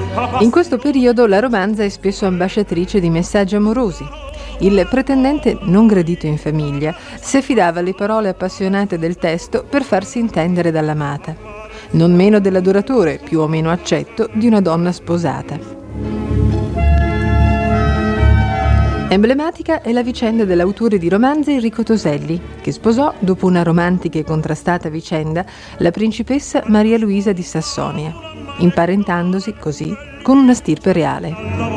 In questo periodo la romanza è spesso ambasciatrice di messaggi amorosi. Il pretendente, non gradito in famiglia, si affidava alle parole appassionate del testo per farsi intendere dall'amata, non meno dell'adoratore, più o meno accetto, di una donna sposata. Emblematica è la vicenda dell'autore di romanzi Enrico Toselli, che sposò, dopo una romantica e contrastata vicenda, la principessa Maria Luisa di Sassonia, imparentandosi così con una stirpe reale.